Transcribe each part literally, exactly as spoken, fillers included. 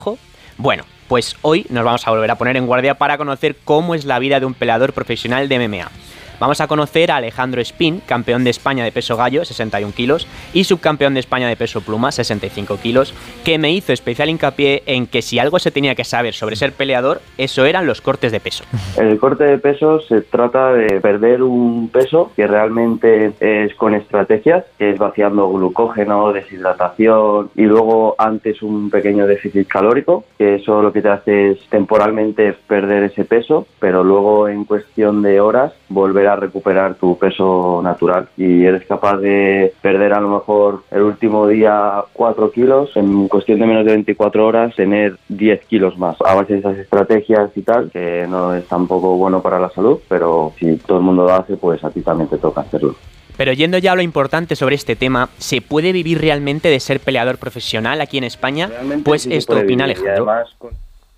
Bueno, pues hoy nos vamos a volver a poner en guardia para conocer cómo es la vida de un peleador profesional de M M A. Vamos a conocer a Alejandro Espín, campeón de España de peso gallo, sesenta y un kilos, y subcampeón de España de peso pluma, sesenta y cinco kilos, que me hizo especial hincapié en que si algo se tenía que saber sobre ser peleador, eso eran los cortes de peso. El corte de peso se trata de perder un peso que realmente es con estrategias, que es vaciando glucógeno, deshidratación y luego antes un pequeño déficit calórico, que eso lo que te hace es temporalmente perder ese peso, pero luego en cuestión de horas volver a recuperar tu peso natural y eres capaz de perder a lo mejor el último día cuatro kilos, en cuestión de menos de veinticuatro horas tener diez kilos más a base de esas estrategias y tal, que no es tampoco bueno para la salud, pero si todo el mundo lo hace, pues a ti también te toca hacerlo. Pero yendo ya a lo importante sobre este tema, ¿se puede vivir realmente de ser peleador profesional aquí en España? Realmente pues sí esto opina vivir, Alejandro. Además, con...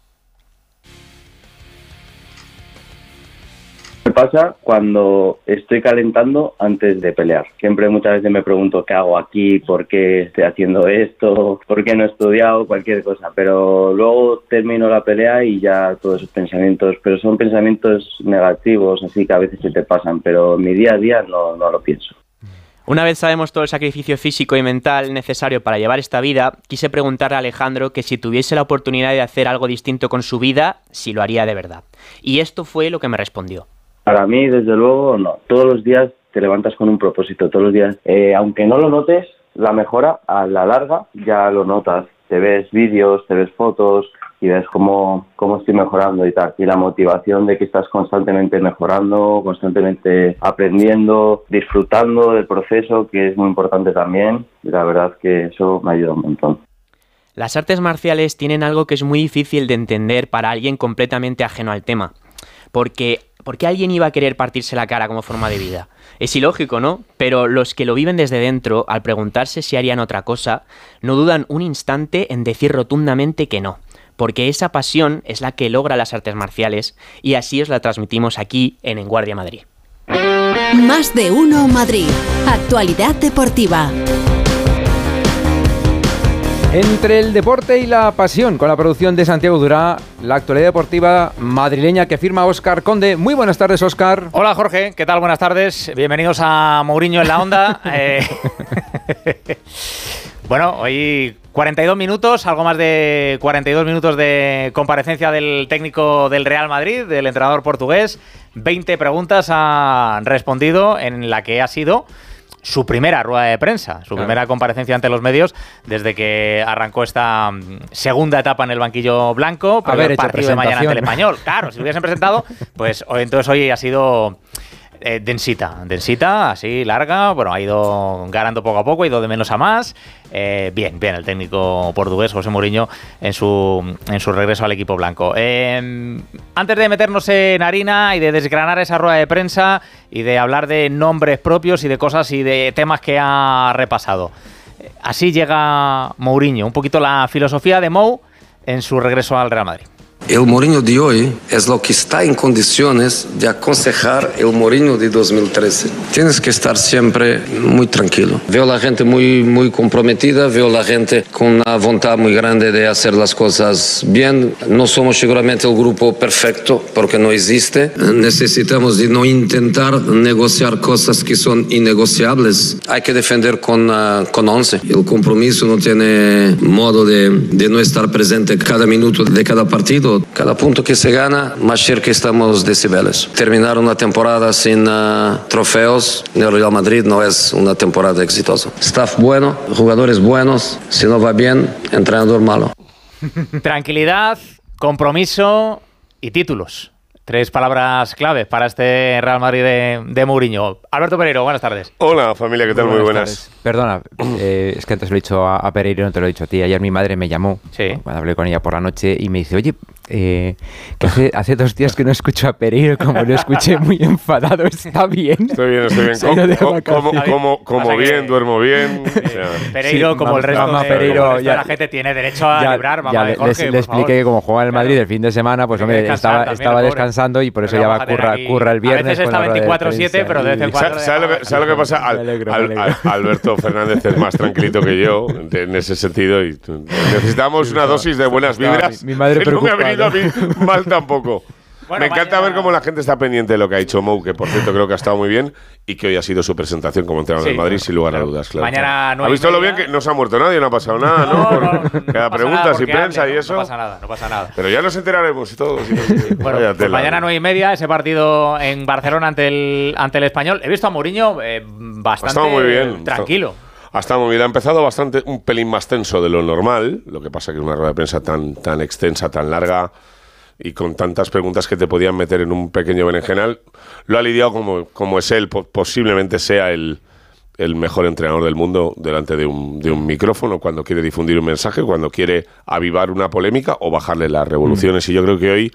Me pasa cuando estoy calentando antes de pelear. Siempre muchas veces me pregunto qué hago aquí, por qué estoy haciendo esto, por qué no he estudiado, cualquier cosa. Pero luego termino la pelea y ya todos esos pensamientos, pero son pensamientos negativos, así que a veces se te pasan, pero en mi día a día no, no lo pienso. Una vez sabemos todo el sacrificio físico y mental necesario para llevar esta vida, quise preguntarle a Alejandro que si tuviese la oportunidad de hacer algo distinto con su vida, si lo haría de verdad. Y esto fue lo que me respondió. Para mí, desde luego, no. Todos los días te levantas con un propósito, todos los días. Eh, aunque no lo notes, la mejora a la larga ya lo notas. Te ves vídeos, te ves fotos y ves cómo, cómo estoy mejorando y tal. Y la motivación de que estás constantemente mejorando, constantemente aprendiendo, disfrutando del proceso, que es muy importante también. Y la verdad que eso me ayuda un montón. Las artes marciales tienen algo que es muy difícil de entender para alguien completamente ajeno al tema. Porque... ¿Por qué alguien iba a querer partirse la cara como forma de vida? Es ilógico, ¿no? Pero los que lo viven desde dentro, al preguntarse si harían otra cosa, no dudan un instante en decir rotundamente que no. Porque esa pasión es la que logra las artes marciales y así os la transmitimos aquí en En Guardia Madrid. Más de uno Madrid. Actualidad deportiva. Entre el deporte y la pasión, con la producción de Santiago Durá, la actualidad deportiva madrileña que firma Óscar Conde. Muy buenas tardes, Óscar. Hola, Jorge. ¿Qué tal? Buenas tardes. Bienvenidos a Mourinho en la Onda. eh... bueno, hoy cuarenta y dos minutos, algo más de cuarenta y dos minutos de comparecencia del técnico del Real Madrid, del entrenador portugués. veinte preguntas han respondido en la que ha sido su primera rueda de prensa, su claro. primera comparecencia ante los medios desde que arrancó esta segunda etapa en el banquillo blanco, pero el partido de mañana ante el Español. Claro, si lo hubiesen presentado, pues hoy, entonces hoy ha sido eh, densita, densita, así larga, bueno, ha ido ganando poco a poco, ha ido de menos a más. Eh, bien, bien, el técnico portugués José Mourinho en su, en su regreso al equipo blanco. Eh, antes de meternos en harina y de desgranar esa rueda de prensa y de hablar de nombres propios y de cosas y de temas que ha repasado, así llega Mourinho, un poquito la filosofía de Mou en su regreso al Real Madrid. El Mourinho de hoy es lo que está en condiciones de aconsejar el Mourinho de dos mil trece. Tienes que estar siempre muy tranquilo. Veo la gente muy, muy comprometida, veo la gente con una voluntad muy grande de hacer las cosas bien. No somos seguramente el grupo perfecto, porque no existe. Necesitamos de no intentar negociar cosas que son innegociables. Hay que defender con, uh, con once. El compromiso no tiene modo de, de no estar presente cada minuto de cada partido. Cada punto que se gana, más cerca estamos de Cibeles. Terminar una temporada sin uh, trofeos en el Real Madrid no es una temporada exitosa. Staff bueno, jugadores buenos, si no va bien, entrenador malo. Tranquilidad, compromiso y títulos. Tres palabras claves para este Real Madrid de, de Mourinho. Alberto Pereiro, buenas tardes. Hola, familia, ¿qué tal? Muy buenas. Muy buenas. Perdona, eh, es que antes lo he dicho a, a Pereiro, no te lo he dicho a ti. Ayer mi madre me llamó, sí. cuando hablé con ella por la noche, y me dice, oye, Eh, que hace, hace dos días que no escucho a Pereiro, como lo escuché muy enfadado, está bien. Estoy bien, estoy bien. Como, como, como, como bien, que, duermo bien. Eh, o sea. Pereiro, sí, como mamá, el resto, mamá, de, Pereiro, como el resto ya, de la gente, tiene derecho a ya, librar. Mamá ya de Jorge, les, le expliqué que como jugaba en el Madrid claro. el fin de semana, pues hombre, estaba, también, estaba descansando y por eso ya va a curra, curra el viernes. A veces está veinticuatro siete, pero de vez en cuando... ¿Sabes lo que pasa? Al, alegro, al, al, Alberto Fernández es más tranquilito que yo en ese sentido y necesitamos una dosis de buenas vibras. Mi madre que no me ha venido a mí mal tampoco. Bueno, me encanta mañana... ver cómo la gente está pendiente de lo que ha dicho Mou, que por cierto creo que ha estado muy bien y que hoy ha sido su presentación como entrenador sí, del Madrid, sin lugar a dudas. Claro. Mañana ¿Ha visto lo bien que no se ha muerto nadie? No ha pasado nada, ¿no? no, no, no Cada no preguntas y prensa hable, y eso. No pasa nada, no pasa nada. Pero ya nos enteraremos y todo. Si no, bueno, pues mañana nueve y media, ese partido en Barcelona ante el, ante el Español. He visto a Mourinho eh, bastante ha muy bien, tranquilo. Ha estado muy bien, ha empezado bastante, un pelín más tenso de lo normal. Lo que pasa que una rueda de prensa tan, tan extensa, tan larga y con tantas preguntas que te podían meter en un pequeño berenjenal, lo ha lidiado como, como es él. Posiblemente sea el, el mejor entrenador del mundo delante de un, de un micrófono cuando quiere difundir un mensaje, cuando quiere avivar una polémica o bajarle las revoluciones. Mm. Y yo creo que hoy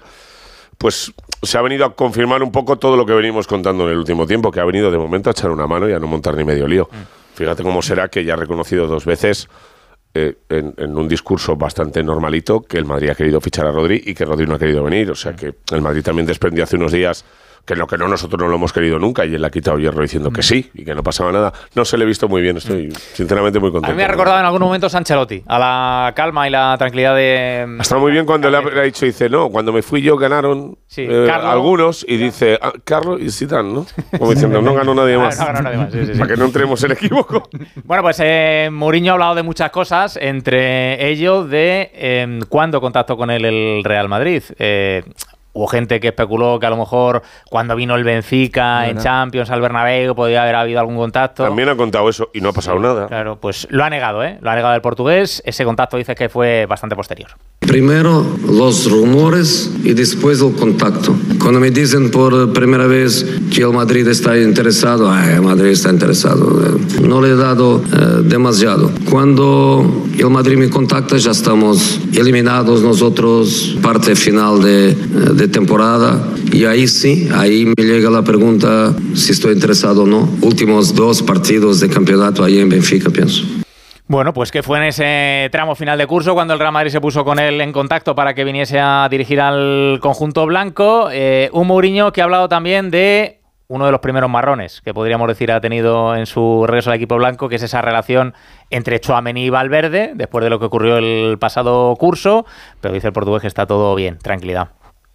pues se ha venido a confirmar un poco todo lo que venimos contando en el último tiempo, que ha venido de momento a echar una mano y a no montar ni medio lío. Mm. Fíjate cómo será que ya ha reconocido dos veces Eh, en, en un discurso bastante normalito que el Madrid ha querido fichar a Rodri y que Rodri no ha querido venir. O sea que el Madrid también desprendió hace unos días que lo que no nosotros no lo hemos querido nunca y él le ha quitado hierro diciendo que sí y que no pasaba nada. No se le he visto muy bien, estoy sinceramente muy contento. A mí me ha recordado en algún momento Ancelotti, a la calma y la tranquilidad de... Está muy bien cuando le ha, le ha dicho, dice, no, cuando me fui yo ganaron sí, eh, algunos y dice, ah, Carlos y Zidane, ¿no? Como diciendo, no ganó nadie más. No, no ganó nadie más, sí, sí, sí. Para que no entremos en equívoco. Bueno, pues eh, Mourinho ha hablado de muchas cosas, entre ellos de eh, cuándo contactó con él el Real Madrid. Eh, Hubo gente que especuló que a lo mejor cuando vino el Benfica bueno. en Champions al Bernabéu podía haber habido algún contacto. También ha contado eso y no ha pasado sí, nada. Claro, pues lo ha negado, ¿eh? Lo ha negado el portugués. Ese contacto dice que fue bastante posterior. Primero los rumores y después el contacto. Cuando me dicen por primera vez que el Madrid está interesado, ay, el Madrid está interesado. No le he dado eh, demasiado. Cuando el Madrid me contacta ya estamos eliminados nosotros, parte final de, de temporada. Y ahí sí, ahí me llega la pregunta si estoy interesado o no. Últimos dos partidos de campeonato ahí en Benfica, pienso. Bueno, pues que fue en ese tramo final de curso cuando el Real Madrid se puso con él en contacto para que viniese a dirigir al conjunto blanco. Eh, un Mourinho que ha hablado también de uno de los primeros marrones que podríamos decir ha tenido en su regreso al equipo blanco, que es esa relación entre Tchouaméni y Valverde, después de lo que ocurrió el pasado curso. Pero dice el portugués que está todo bien, tranquilidad.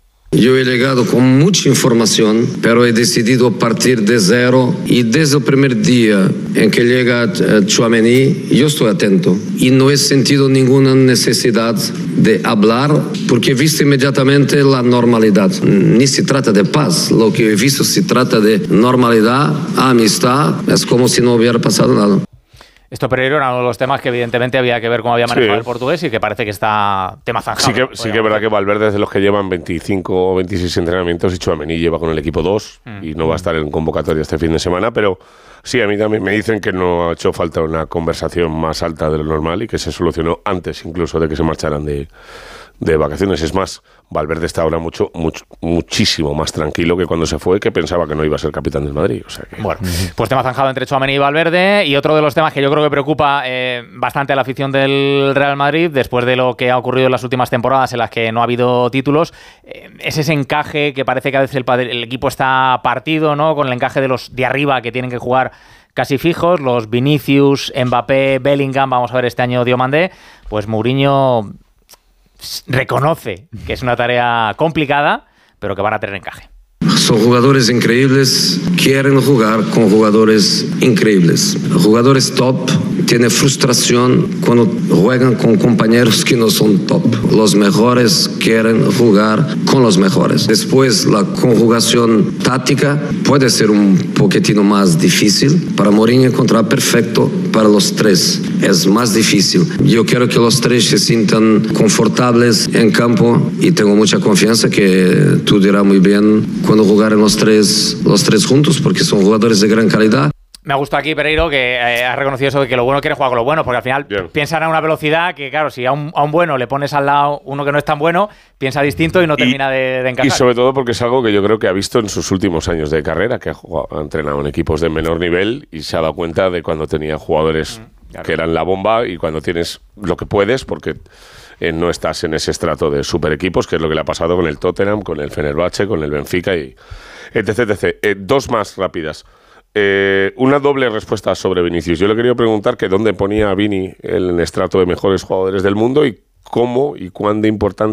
Yo he llegado con mucha información, pero he decidido partir de cero y desde el primer día en que llega Tchouaméni, yo estoy atento y no he sentido ninguna necesidad de hablar porque he visto inmediatamente la normalidad. Ni se trata de paz, lo que he visto se trata de normalidad, amistad, es como si no hubiera pasado nada. Esto, Pereiro, era uno de los temas que evidentemente había que ver cómo había manejado sí. el portugués y que parece que está tema zanjado. Sí que, sí que es verdad que Valverde es de los que llevan veinticinco o veintiséis entrenamientos y Tchouaméni lleva con el equipo dos mm. y no va a estar en convocatoria este fin de semana, pero sí, a mí también me dicen que no ha hecho falta una conversación más alta de lo normal y que se solucionó antes incluso de que se marcharan de, de vacaciones. Es más, Valverde está ahora mucho, mucho, muchísimo más tranquilo que cuando se fue, que pensaba que no iba a ser capitán del Madrid. O sea que... Bueno, pues tema zanjado entre Tchouaméni y Valverde. Y otro de los temas que yo creo que preocupa eh, bastante a la afición del Real Madrid, después de lo que ha ocurrido en las últimas temporadas en las que no ha habido títulos, eh, es ese encaje que parece que a veces el, el equipo está partido, ¿no? Con el encaje de los de arriba que tienen que jugar casi fijos, los Vinicius, Mbappé, Bellingham, vamos a ver este año Diomandé. Pues Mourinho reconoce que es una tarea complicada, pero que van a tener encaje. Son jugadores increíbles, quieren jugar con jugadores increíbles. Jugadores top tienen frustración cuando juegan con compañeros que no son top. Los mejores quieren jugar con los mejores. Después, la conjugación táctica puede ser un poquitino más difícil. Para Mourinho encontrar perfecto para los tres es más difícil. Yo quiero que los tres se sientan confortables en campo y tengo mucha confianza que tú dirás muy bien cuando jugar en los tres, los tres juntos, porque son jugadores de gran calidad. Me ha gustado aquí, Pereiro, que eh, ha reconocido eso de que lo bueno quiere jugar con lo bueno, porque al final Bien. piensan a una velocidad que, claro, si a un, a un bueno le pones al lado uno que no es tan bueno, piensa distinto y no termina y, de, de encajar. Y sobre todo porque es algo que yo creo que ha visto en sus últimos años de carrera, que ha, jugado, ha entrenado en equipos de menor nivel y se ha dado cuenta de cuando tenía jugadores mm, claro. que eran la bomba y cuando tienes lo que puedes, porque eh, no estás en ese estrato de super equipos, que es lo que le ha pasado con el Tottenham, con el Fenerbahce, con el Benfica y etc. etcétera. Eh, dos más rápidas. Eh, una doble respuesta sobre Vinicius. Yo le quería preguntar que dónde ponía a Vini en el estrato de mejores jugadores del mundo y cómo y cuán de importante